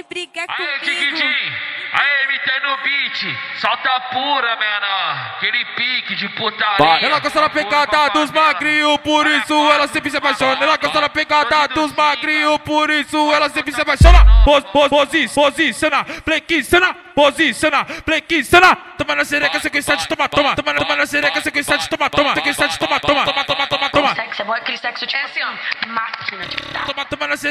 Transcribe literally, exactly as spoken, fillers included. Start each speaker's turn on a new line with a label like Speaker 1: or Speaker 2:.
Speaker 1: de brigar
Speaker 2: Aê,
Speaker 1: comigo.
Speaker 2: Tiquitim! Aê, M T no beat! Solta pura, menor! Aquele pique de putaria!
Speaker 3: Ela gosta da pegada dos magrinhos, por isso ela sempre se apaixona. Ela gosta da pegada dos magrinhos, por isso ela sempre se apaixona. Pos, pos, posi, posiciona, flexiona, posiciona, flexiona. Toma na sereca, sequência de toma, toma, toma.